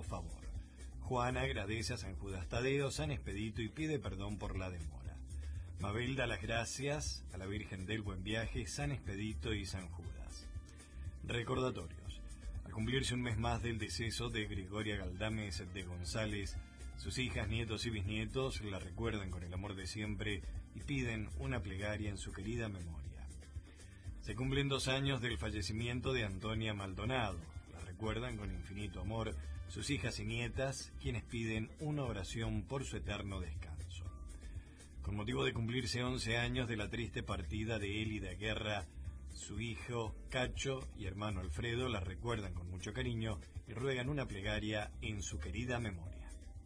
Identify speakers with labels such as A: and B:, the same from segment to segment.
A: nuevo favor. Juana agradece a San Judas Tadeo, San Expedito y pide perdón por la demora. Mabel da las gracias a la Virgen del Buen Viaje, San Expedito y San Judas. Recordatorios. Al cumplirse un mes más del deceso de Gregoria Galdames de González, sus hijas, nietos y bisnietos la recuerdan con el amor de siempre y piden una plegaria en su querida memoria. Se cumplen 2 años del fallecimiento de Antonia Maldonado. La recuerdan con infinito amor sus hijas y nietas, quienes piden una oración por su eterno descanso. Con motivo de cumplirse 11 años de la triste partida de Élida Guerra, su hijo Cacho y hermano Alfredo la recuerdan con mucho cariño y ruegan una plegaria en su querida memoria.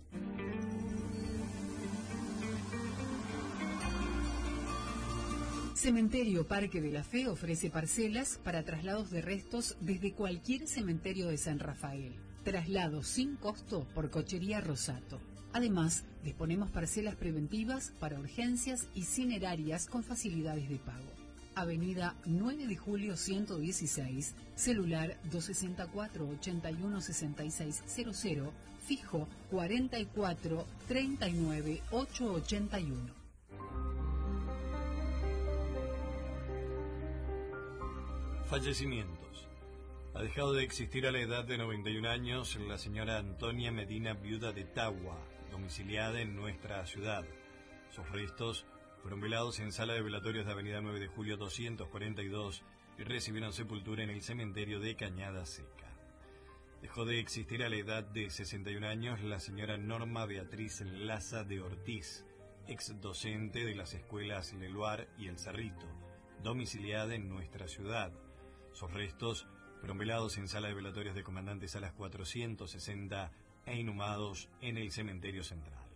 B: Cementerio Parque de la Fe ofrece parcelas para traslados de restos desde cualquier cementerio de San Rafael. Traslados sin costo por Cochería Rosato. Además, disponemos parcelas preventivas para urgencias y cinerarias con facilidades de pago. Avenida 9 de Julio 116, celular 264-816600, fijo 44-39-881.
A: Fallecimientos. Ha dejado de existir a la edad de 91 años la señora Antonia Medina, viuda de Tagua, domiciliada en nuestra ciudad. Sus restos fueron velados en sala de velatorios de Avenida 9 de Julio 242 y recibieron sepultura en el cementerio de Cañada Seca. Dejó de existir a la edad de 61 años la señora Norma Beatriz Laza de Ortiz, ex docente de las escuelas Leluar y El Cerrito, domiciliada en nuestra ciudad. Sus restos fueron velados en sala de velatorios de Comandante Salas 460 e inhumados en el cementerio central.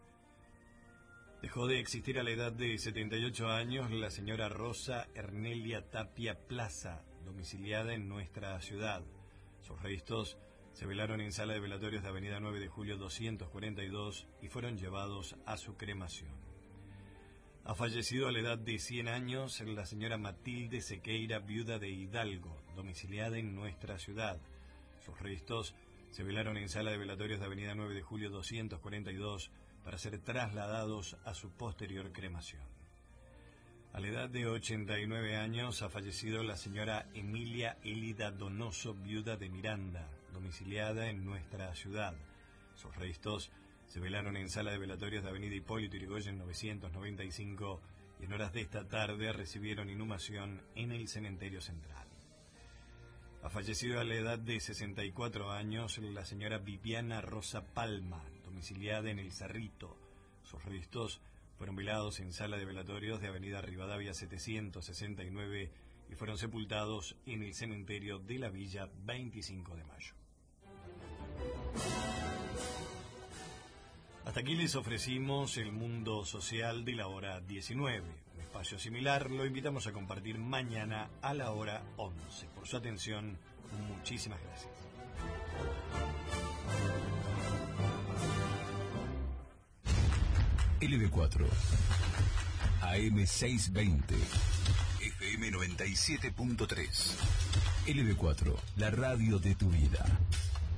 A: Dejó de existir a la edad de 78 años la señora Rosa Ernelia Tapia Plaza, domiciliada en nuestra ciudad. Sus restos se velaron en sala de velatorios de Avenida 9 de Julio 242 y fueron llevados a su cremación. Ha fallecido a la edad de 100 años la señora Matilde Sequeira, viuda de Hidalgo, domiciliada en nuestra ciudad. Sus restos se velaron en sala de velatorios de Avenida 9 de Julio 242 para ser trasladados a su posterior cremación. A la edad de 89 años ha fallecido la señora Emilia Élida Donoso, viuda de Miranda, domiciliada en nuestra ciudad. Sus restos se velaron en sala de velatorios de Avenida Hipólito Yrigoyen 995 y en horas de esta tarde recibieron inhumación en el cementerio central. Ha fallecido a la edad de 64 años la señora Viviana Rosa Palma, domiciliada en El Cerrito. Sus restos fueron velados en sala de velatorios de Avenida Rivadavia 769 y fueron sepultados en el cementerio de la Villa 25 de Mayo. Hasta aquí les ofrecimos el mundo social de la hora 19. Un espacio similar lo invitamos a compartir mañana a la hora 11. Por su atención, muchísimas gracias.
C: LB4 AM 620 FM 97.3 LB4, la radio de tu vida.